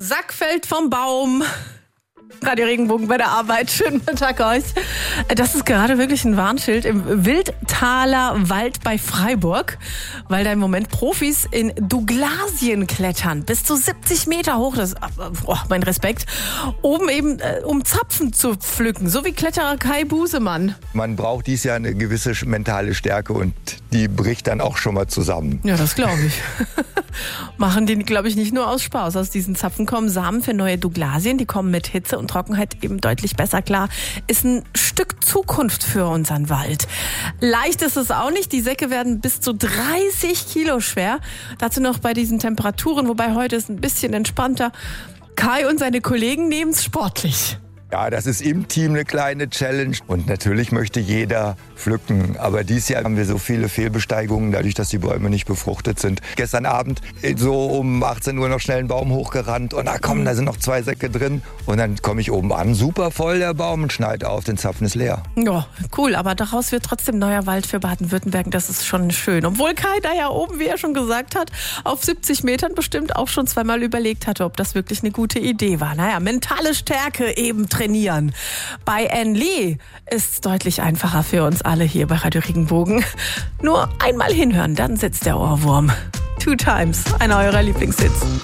Sack fällt vom Baum. Radio Regenbogen bei der Arbeit. Schönen guten Tag euch. Das ist gerade wirklich ein Warnschild im Wildtaler Wald bei Freiburg, weil da im Moment Profis in Douglasien klettern. Bis zu 70 Meter hoch. Das ist, mein Respekt. Oben eben, um Zapfen zu pflücken. So wie Kletterer Kai Busemann. Man braucht dies Jahr eine gewisse mentale Stärke und die bricht dann auch schon mal zusammen. Ja, das glaube ich. Machen die, glaube ich, nicht nur aus Spaß. Aus diesen Zapfen kommen Samen für neue Douglasien. Die kommen mit Hitze und Trockenheit eben deutlich besser klar. Ist ein Stück Zukunft für unseren Wald. Leicht ist es auch nicht. Die Säcke werden bis zu 30 Kilo schwer. Dazu noch bei diesen Temperaturen, wobei heute ist ein bisschen entspannter. Kai und seine Kollegen nehmen es sportlich. Ja, das ist im Team eine kleine Challenge und natürlich möchte jeder pflücken. Aber dieses Jahr haben wir so viele Fehlbesteigungen, dadurch, dass die Bäume nicht befruchtet sind. Gestern Abend so um 18 Uhr noch schnell einen Baum hochgerannt und da sind noch 2 Säcke drin. Und dann komme ich oben an, super voll der Baum und schneid auf, den Zapfen ist leer. Ja, cool, aber daraus wird trotzdem neuer Wald für Baden-Württemberg. Das ist schon schön. Obwohl Kai da ja oben, wie er schon gesagt hat, auf 70 Metern bestimmt auch schon zweimal überlegt hatte, ob das wirklich eine gute Idee war. Naja, mentale Stärke eben trainieren. Bei Anne Lee ist es deutlich einfacher für uns alle hier bei Radio Regenbogen. Nur einmal hinhören, dann sitzt der Ohrwurm. 2 Times, einer eurer Lieblingshits.